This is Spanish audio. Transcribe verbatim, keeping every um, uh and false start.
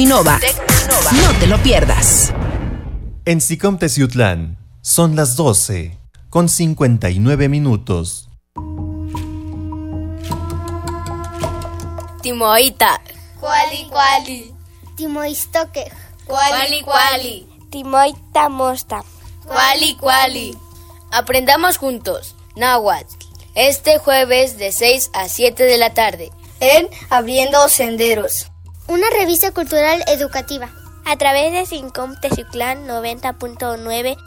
Innova. No te lo pierdas. En SICOM Teciutlán son las doce con cincuenta y nueve minutos. Timoita. Cuali cuali. Timoistoque. Cuali cuali. Timoita mosta. Cuali cuali. Aprendamos juntos náhuatl este jueves de seis a siete de la tarde en Abriendo Senderos, una revista cultural educativa a través de SICOM Teciutlán noventa punto nueve